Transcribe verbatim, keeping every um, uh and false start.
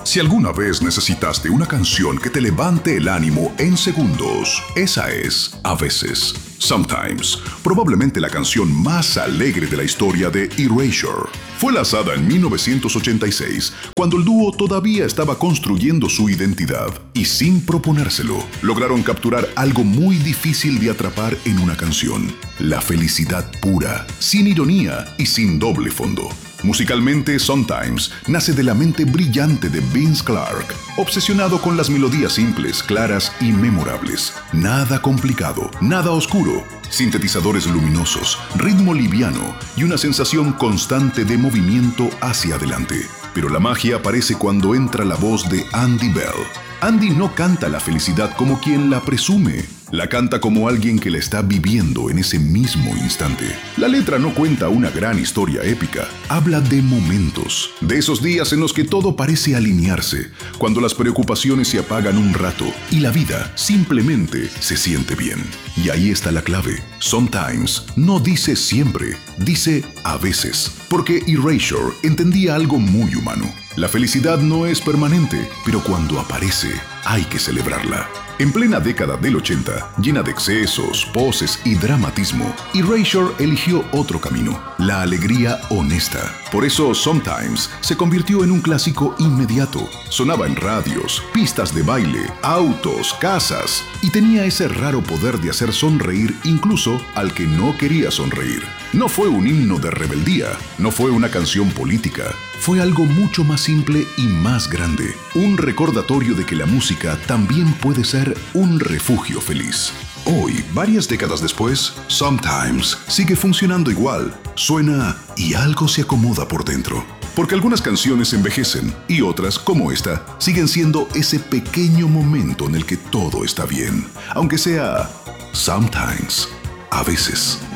Si alguna vez necesitaste una canción que te levante el ánimo en segundos, esa es A Veces, Sometimes, probablemente la canción más alegre de la historia de Erasure. Fue lanzada en mil novecientos ochenta y seis, cuando el dúo todavía estaba construyendo su identidad, y sin proponérselo, lograron capturar algo muy difícil de atrapar en una canción: la felicidad pura, sin ironía y sin doble fondo. Musicalmente, Sometimes nace de la mente brillante de Vince Clarke, obsesionado con las melodías simples, claras y memorables. Nada complicado, nada oscuro. Sintetizadores luminosos, ritmo liviano y una sensación constante de movimiento hacia adelante. Pero la magia aparece cuando entra la voz de Andy Bell. Andy no canta la felicidad como quien la presume. La canta como alguien que la está viviendo en ese mismo instante. La letra no cuenta una gran historia épica. Habla de momentos, de esos días en los que todo parece alinearse, cuando las preocupaciones se apagan un rato y la vida simplemente se siente bien. Y ahí está la clave. Sometimes no dice siempre, dice a veces. Porque Erasure entendía algo muy humano. La felicidad no es permanente, pero cuando aparece, hay que celebrarla. En plena década del ochenta, llena de excesos, poses y dramatismo, Erasure eligió otro camino: la alegría honesta. Por eso Sometimes se convirtió en un clásico inmediato. Sonaba en radios, pistas de baile, autos, casas, y tenía ese raro poder de hacer sonreír incluso al que no quería sonreír. No fue un himno de rebeldía, no fue una canción política. Fue algo mucho más simple y más grande. Un recordatorio de que la música también puede ser un refugio feliz. Hoy, varias décadas después, Sometimes sigue funcionando igual. Suena y algo se acomoda por dentro. Porque algunas canciones envejecen y otras, como esta, siguen siendo ese pequeño momento en el que todo está bien. Aunque sea Sometimes, a veces.